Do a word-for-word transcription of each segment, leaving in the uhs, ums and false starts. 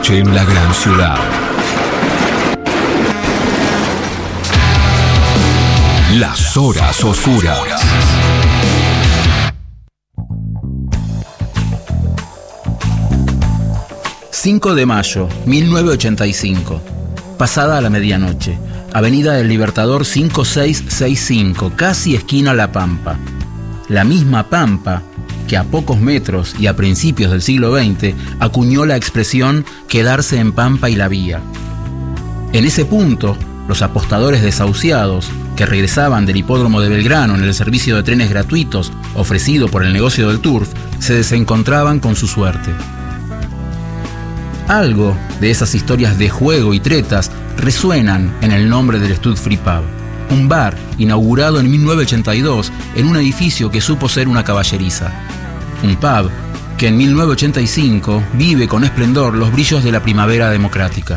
noche en la gran ciudad. Las horas oscuras. cinco de mayo, mil novecientos ochenta y cinco. Pasada la medianoche. Avenida del Libertador cinco seis seis cinco, casi esquina La Pampa. La misma Pampa que a pocos metros y a principios del siglo veinte acuñó la expresión quedarse en Pampa y la vía. En ese punto, los apostadores desahuciados que regresaban del hipódromo de Belgrano en el servicio de trenes gratuitos ofrecido por el negocio del turf se desencontraban con su suerte. Algo de esas historias de juego y tretas resuenan en el nombre del Stud Free Pub, un bar inaugurado en mil novecientos ochenta y dos en un edificio que supo ser una caballeriza. Un pub que en mil novecientos ochenta y cinco vive con esplendor los brillos de la primavera democrática.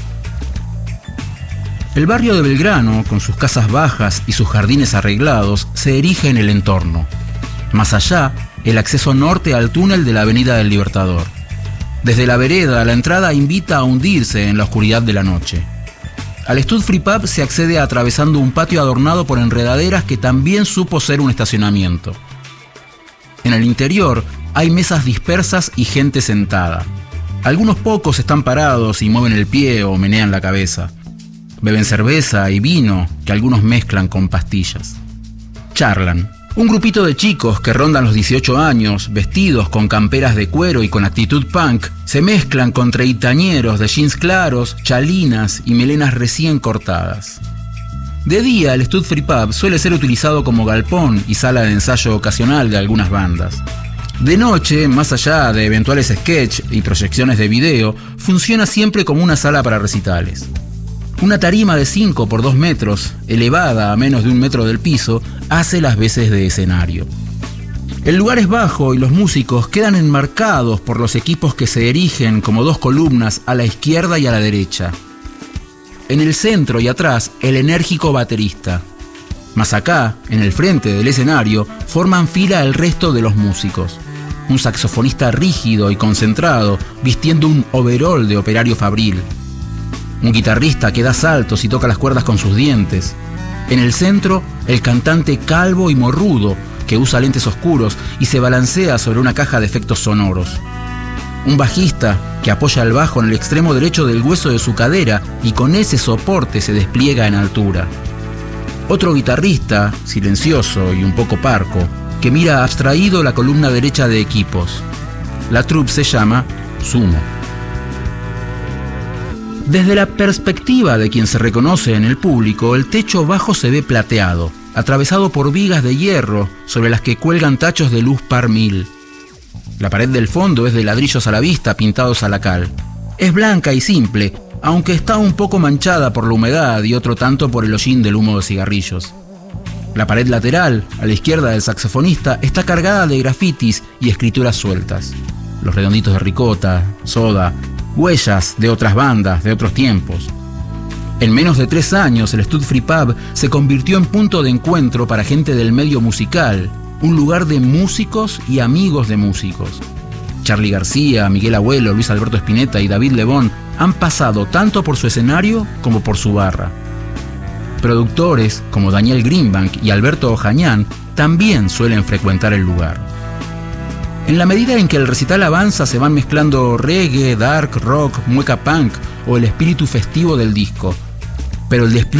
El barrio de Belgrano, con sus casas bajas y sus jardines arreglados, se erige en el entorno. Más allá, el acceso norte al túnel de la Avenida del Libertador. Desde la vereda, la entrada invita a hundirse en la oscuridad de la noche. Al Stud Free Pub se accede atravesando un patio adornado por enredaderas que también supo ser un estacionamiento. En el interior hay mesas dispersas y gente sentada. Algunos pocos están parados y mueven el pie o menean la cabeza. Beben cerveza y vino que algunos mezclan con pastillas. Charlan. Un grupito de chicos que rondan los dieciocho años, vestidos con camperas de cuero y con actitud punk, se mezclan con treitañeros de jeans claros, chalinas y melenas recién cortadas. De día, el Stud Free Pub suele ser utilizado como galpón y sala de ensayo ocasional de algunas bandas. De noche, más allá de eventuales sketch y proyecciones de video, funciona siempre como una sala para recitales. Una tarima de cinco por dos metros, elevada a menos de un metro del piso, hace las veces de escenario. El lugar es bajo y los músicos quedan enmarcados por los equipos que se erigen como dos columnas a la izquierda y a la derecha. En el centro y atrás, el enérgico baterista. Más acá, en el frente del escenario, forman fila el resto de los músicos. Un saxofonista rígido y concentrado, vistiendo un overol de operario fabril. Un guitarrista que da saltos y toca las cuerdas con sus dientes. En el centro, el cantante calvo y morrudo, que usa lentes oscuros y se balancea sobre una caja de efectos sonoros. Un bajista que apoya el bajo en el extremo derecho del hueso de su cadera y con ese soporte se despliega en altura. Otro guitarrista, silencioso y un poco parco, que mira abstraído la columna derecha de equipos. La troupe se llama Sumo. Desde la perspectiva de quien se reconoce en el público, el techo bajo se ve plateado, atravesado por vigas de hierro sobre las que cuelgan tachos de luz par mil. La pared del fondo es de ladrillos a la vista pintados a la cal. Es blanca y simple, aunque está un poco manchada por la humedad y otro tanto por el hollín del humo de cigarrillos. La pared lateral, a la izquierda del saxofonista, está cargada de grafitis y escrituras sueltas. Los redonditos de ricota, soda, huellas de otras bandas, de otros tiempos. En menos de tres años, el Stud Free Pub se convirtió en punto de encuentro para gente del medio musical, un lugar de músicos y amigos de músicos. Charly García, Miguel Abuelo, Luis Alberto Spinetta y David Lebón han pasado tanto por su escenario como por su barra. Productores como Daniel Greenbank y Alberto Ojañán también suelen frecuentar el lugar. En la medida en que el recital avanza se van mezclando reggae, dark, rock, mueca punk o el espíritu festivo del disco. Pero el despliegue